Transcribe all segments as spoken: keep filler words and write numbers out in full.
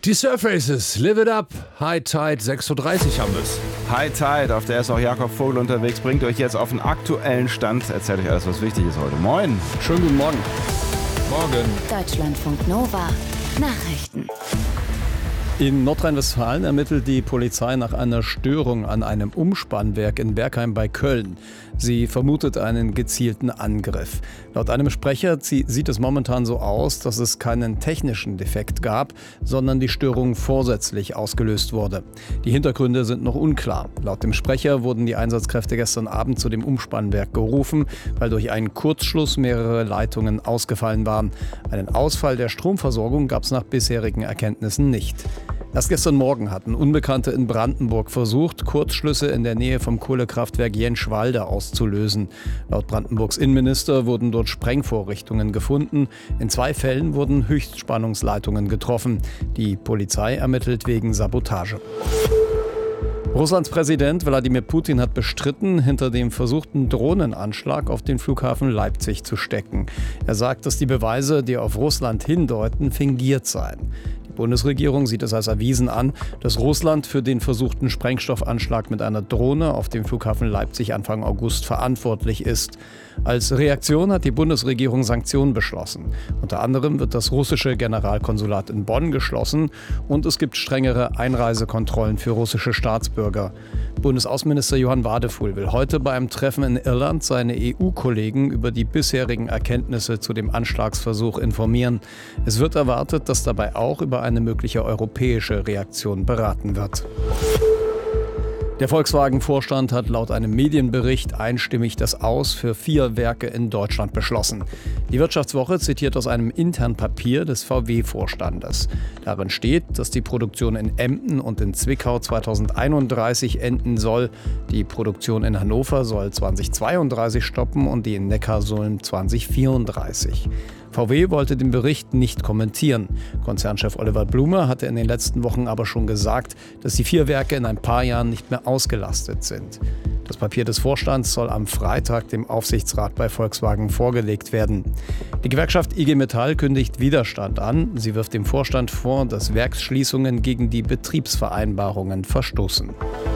Die Surf Races, Live It Up, High Tide, sechs Uhr dreißig haben wir es. High Tide, auf der ist auch Jakob Vogel unterwegs, bringt euch jetzt auf den aktuellen Stand, erzählt euch alles, was wichtig ist heute. Moin. Schönen guten Morgen. Morgen. Deutschlandfunk Nova, Nachrichten. In Nordrhein-Westfalen ermittelt die Polizei nach einer Störung an einem Umspannwerk in Bergheim bei Köln. Sie vermutet einen gezielten Angriff. Laut einem Sprecher sieht es momentan so aus, dass es keinen technischen Defekt gab, sondern die Störung vorsätzlich ausgelöst wurde. Die Hintergründe sind noch unklar. Laut dem Sprecher wurden die Einsatzkräfte gestern Abend zu dem Umspannwerk gerufen, weil durch einen Kurzschluss mehrere Leitungen ausgefallen waren. Einen Ausfall der Stromversorgung gab es nach bisherigen Erkenntnissen nicht. Erst gestern Morgen hatten Unbekannte in Brandenburg versucht, Kurzschlüsse in der Nähe vom Kohlekraftwerk Jenschwalde auszulösen. Laut Brandenburgs Innenminister wurden dort Sprengvorrichtungen gefunden. In zwei Fällen wurden Höchstspannungsleitungen getroffen. Die Polizei ermittelt wegen Sabotage. Russlands Präsident Wladimir Putin hat bestritten, hinter dem versuchten Drohnenanschlag auf den Flughafen Leipzig zu stecken. Er sagt, dass die Beweise, die auf Russland hindeuten, fingiert seien. Die Bundesregierung sieht es als erwiesen an, dass Russland für den versuchten Sprengstoffanschlag mit einer Drohne auf dem Flughafen Leipzig Anfang August verantwortlich ist. Als Reaktion hat die Bundesregierung Sanktionen beschlossen. Unter anderem wird das russische Generalkonsulat in Bonn geschlossen und es gibt strengere Einreisekontrollen für russische Staatsbürger. Bundesaußenminister Johann Wadefuhl will heute bei einem Treffen in Irland seine E U-Kollegen über die bisherigen Erkenntnisse zu dem Anschlagsversuch informieren. Es wird erwartet, dass dabei auch über eine mögliche europäische Reaktion beraten wird. Der Volkswagen-Vorstand hat laut einem Medienbericht einstimmig das Aus für vier Werke in Deutschland beschlossen. Die Wirtschaftswoche zitiert aus einem internen Papier des V W-Vorstandes. Darin steht, dass die Produktion in Emden und in Zwickau zweitausendeinunddreißig enden soll. Die Produktion in Hannover soll zweitausendzweiunddreißig stoppen und die in Neckarsulm zweitausendvierunddreißig. V W wollte den Bericht nicht kommentieren. Konzernchef Oliver Blume hatte in den letzten Wochen aber schon gesagt, dass die vier Werke in ein paar Jahren nicht mehr ausgelastet sind. Das Papier des Vorstands soll am Freitag dem Aufsichtsrat bei Volkswagen vorgelegt werden. Die Gewerkschaft I G Metall kündigt Widerstand an. Sie wirft dem Vorstand vor, dass Werksschließungen gegen die Betriebsvereinbarungen verstoßen.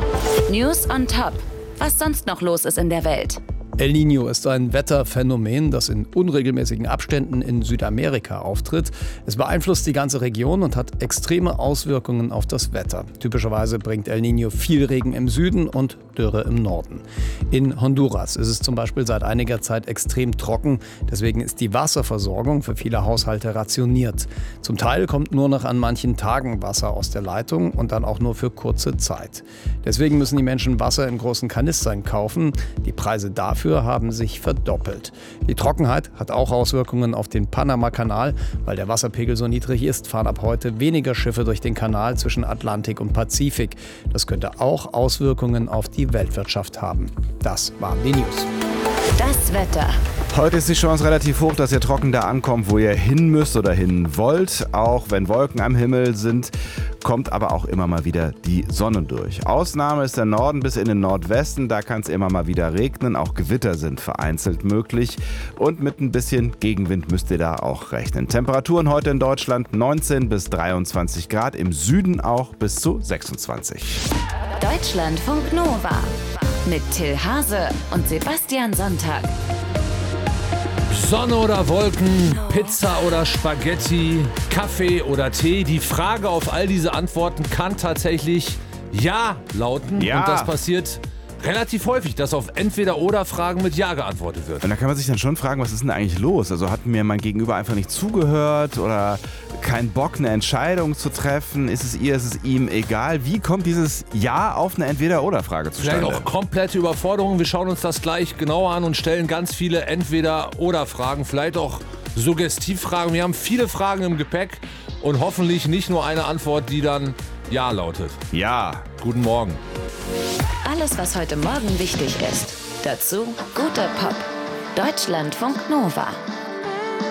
News on Top. Was sonst noch los ist in der Welt? El Niño ist ein Wetterphänomen, das in unregelmäßigen Abständen in Südamerika auftritt. Es beeinflusst die ganze Region und hat extreme Auswirkungen auf das Wetter. Typischerweise bringt El Niño viel Regen im Süden und Dürre im Norden. In Honduras ist es zum Beispiel seit einiger Zeit extrem trocken. Deswegen ist die Wasserversorgung für viele Haushalte rationiert. Zum Teil kommt nur noch an manchen Tagen Wasser aus der Leitung und dann auch nur für kurze Zeit. Deswegen müssen die Menschen Wasser in großen Kanistern kaufen. Die Preise dafür haben sich verdoppelt. Die Trockenheit hat auch Auswirkungen auf den Panama-Kanal. Weil der Wasserpegel so niedrig ist, fahren ab heute weniger Schiffe durch den Kanal zwischen Atlantik und Pazifik. Das könnte auch Auswirkungen auf die Weltwirtschaft haben. Das waren die News. Das Wetter. Heute ist die Chance relativ hoch, dass ihr trocken da ankommt, wo ihr hin müsst oder hin wollt. Auch wenn Wolken am Himmel sind, kommt aber auch immer mal wieder die Sonne durch. Ausnahme ist der Norden bis in den Nordwesten. Da kann es immer mal wieder regnen. Auch Gewitter sind vereinzelt möglich. Und mit ein bisschen Gegenwind müsst ihr da auch rechnen. Temperaturen heute in Deutschland neunzehn bis dreiundzwanzig Grad. Im Süden auch bis zu sechsundzwanzig. Deutschlandfunk Nova. Mit Till Hase und Sebastian Sonntag. Sonne oder Wolken, Pizza oder Spaghetti, Kaffee oder Tee. Die Frage auf all diese Antworten kann tatsächlich Ja lauten. Ja. Und das passiert relativ häufig, dass auf Entweder-Oder-Fragen mit Ja geantwortet wird. Und da kann man sich dann schon fragen, was ist denn eigentlich los? Also hat mir mein Gegenüber einfach nicht zugehört oder keinen Bock, eine Entscheidung zu treffen? Ist es ihr, ist es ihm egal? Wie kommt dieses Ja auf eine Entweder-Oder-Frage zustande? Vielleicht auch komplette Überforderung. Wir schauen uns das gleich genauer an und stellen ganz viele Entweder-Oder-Fragen, vielleicht auch Suggestivfragen. Wir haben viele Fragen im Gepäck und hoffentlich nicht nur eine Antwort, die dann Ja lautet. Ja. Guten Morgen. Alles, was heute Morgen wichtig ist. Dazu guter Pop. Deutschlandfunk Nova.